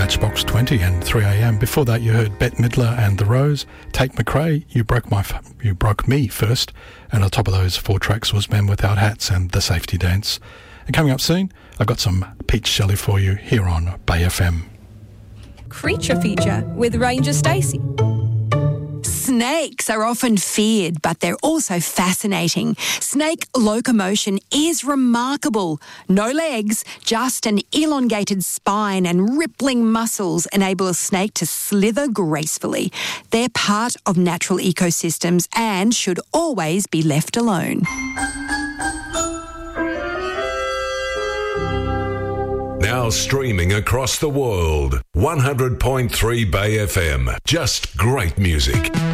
Matchbox 20 and 3am. Before that, you heard Bette Midler and The Rose. Tate McRae, You Broke Me First. And on top of those 4 tracks was Men Without Hats and The Safety Dance. And coming up soon, I've got some Pete Shelley for you here on Bay FM. Creature Feature with Ranger Stacey. Snakes are often feared, but they're also fascinating. Snake locomotion is remarkable. No legs, just an elongated spine and rippling muscles enable a snake to slither gracefully. They're part of natural ecosystems and should always be left alone. Now streaming across the world, 100.3 Bay FM. Just great music.